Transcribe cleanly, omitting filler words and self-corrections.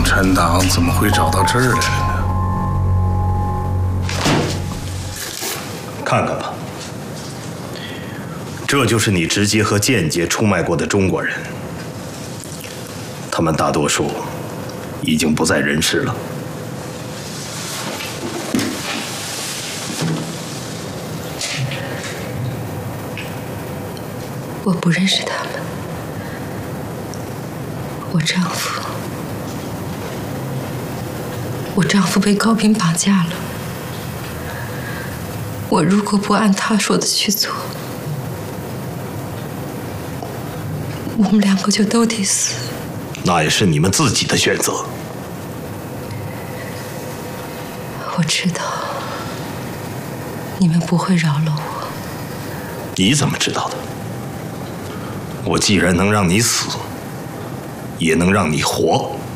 陈党怎么会找到这儿来了呢？ 看看吧，这就是你直接和间接出卖过的中国人，他们大多数已经不在人世了。 我不认识他们。我丈夫被高平绑架了。我如果不按他说的去做，我们两个就都得死。 那也是你们自己的选择。 我知道，你们不会饶了我。 你怎么知道的？我既然能让你死，也能让你活。